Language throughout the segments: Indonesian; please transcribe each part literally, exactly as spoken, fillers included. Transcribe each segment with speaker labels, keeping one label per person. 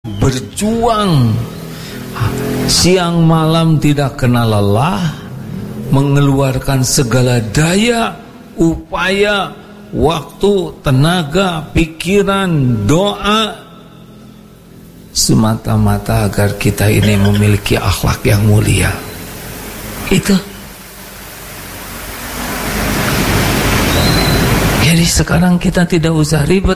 Speaker 1: berjuang siang malam tidak kenal lelah, mengeluarkan segala daya, upaya, waktu, tenaga, pikiran, doa, semata-mata agar kita ini memiliki akhlak yang mulia. Itu. Jadi sekarang kita tidak usah ribet.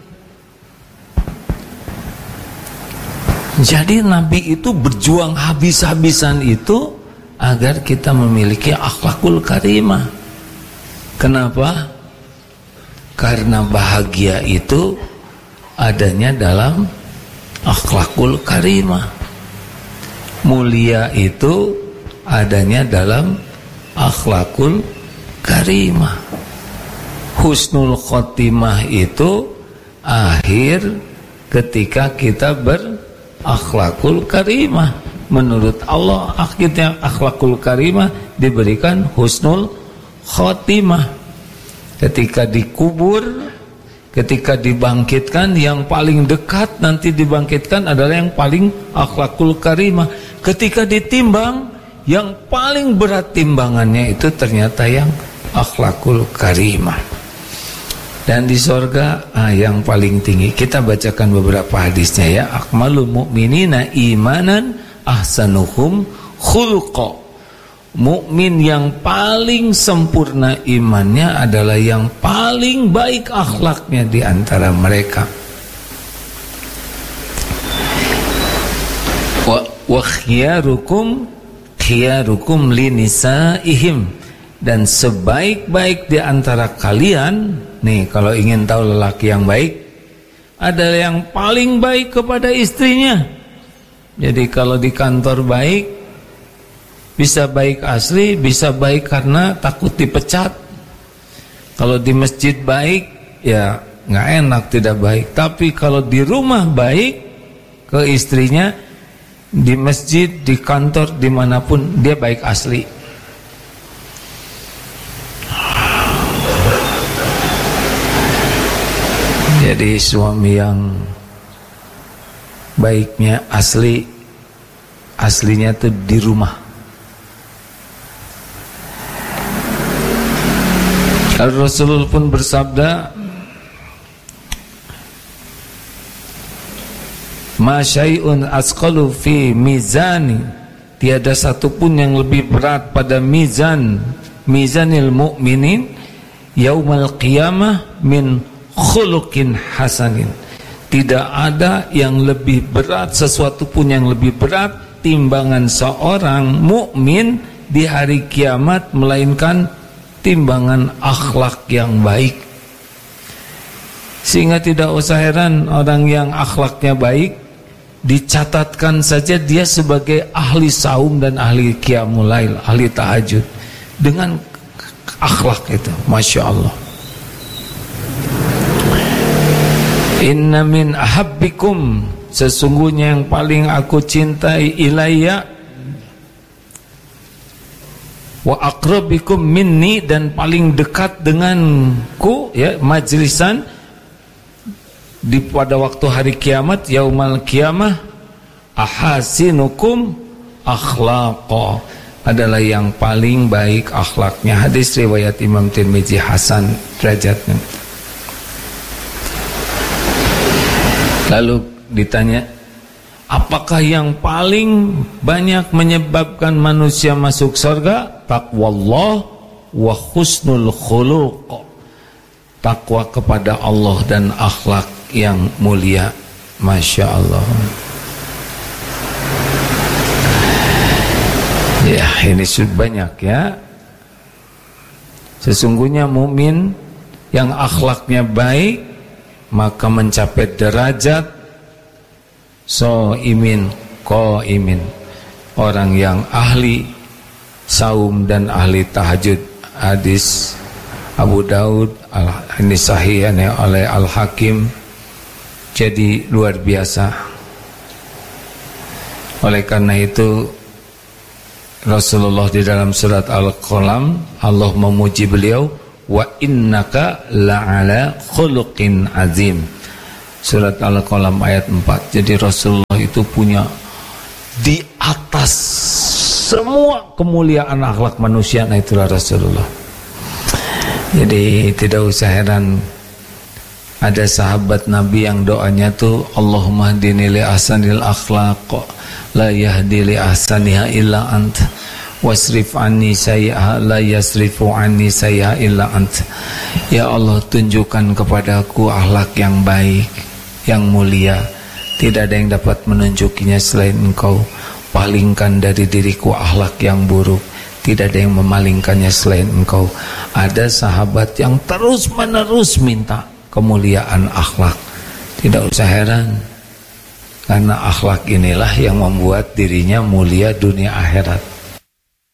Speaker 1: Jadi Nabi itu berjuang habis-habisan itu agar kita memiliki akhlakul karimah. Kenapa? Karena bahagia itu adanya dalam akhlakul karimah. Mulia itu adanya dalam akhlakul karimah. Husnul khotimah itu akhir ketika kita berakhlakul karimah. Menurut Allah akhirnya akhlakul karimah diberikan husnul khotimah. Ketika dikubur, ketika dibangkitkan, yang paling dekat nanti dibangkitkan adalah yang paling akhlakul karimah. Ketika ditimbang, yang paling berat timbangannya itu ternyata yang akhlakul karimah. Dan di sorga ah, yang paling tinggi. Kita bacakan beberapa hadisnya ya. Akmalul mu'minina imanan ahsanuhum khuluqa. Mukmin yang paling sempurna imannya adalah yang paling baik akhlaknya di antara mereka. Wa wa khiyarukum khiyarukum linisaihim, dan sebaik-baik di antara kalian, nih kalau ingin tahu lelaki yang baik, adalah yang paling baik kepada istrinya. Jadi kalau di kantor baik, bisa baik asli, bisa baik karena takut dipecat. Kalau di masjid baik, ya nggak enak tidak baik. Tapi kalau di rumah baik ke istrinya, di masjid, di kantor, dimanapun dia baik asli. Jadi suami yang baiknya asli, aslinya tuh di rumah. Rasulullah pun bersabda, ma syai'un asqalu fi mizani, tiada satupun yang lebih berat pada mizan mizanil mu'minin yaumal qiyamah min khuluqin hasanin. Tidak ada yang lebih berat, sesuatu pun yang lebih berat timbangan seorang mukmin di hari kiamat melainkan timbangan akhlak yang baik. Sehingga tidak usah heran orang yang akhlaknya baik dicatatkan saja dia sebagai ahli saum dan ahli qiyamul lail, ahli tahajud dengan akhlak itu, masya Allah. Inna min ahabbikum, sesungguhnya yang paling aku cintai ilayya wa aqrabikum minni, dan paling dekat denganku ya majlisan di pada waktu hari kiamat, yaumal qiyamah, ahasinukum akhlaqa, adalah yang paling baik akhlaknya. Hadis riwayat Imam Tirmizi hasan derajatnya. Lalu ditanya, apakah yang paling banyak menyebabkan manusia masuk surga? Taqwallah wa husnul khuluq, takwa kepada Allah dan akhlak yang mulia. Masya Allah. Ya, ini sudah banyak ya. Sesungguhnya mukmin yang akhlaknya baik maka mencapai derajat shaimin qaimin, orang yang ahli saum dan ahli tahajud. Hadis Abu Daud, ini sahih oleh Al-Hakim. Jadi luar biasa. Oleh karena itu Rasulullah di dalam surat Al-Qalam, Allah memuji beliau, wa innaka la'ala khuluqin azim. Surat Al-Qalam ayat empat. Jadi Rasulullah itu punya di atas semua kemuliaan akhlak manusia, nah itulah Rasulullah. Jadi tidak usah heran ada sahabat Nabi yang doanya tuh Allahumma hdini li ahsanil akhlaq la yahdi li ahsaniha illa ant wasrif anni sayyi'aha la yasrifu anni sayyi'a illa ant. Ya Allah, tunjukkan kepadaku akhlak yang baik, yang mulia, tidak ada yang dapat menunjukinya selain Engkau. Palingkan dari diriku akhlak yang buruk, tidak ada yang memalingkannya selain Engkau. Ada sahabat yang terus menerus minta kemuliaan akhlak. Tidak usah heran, karena akhlak inilah yang membuat dirinya mulia dunia akhirat.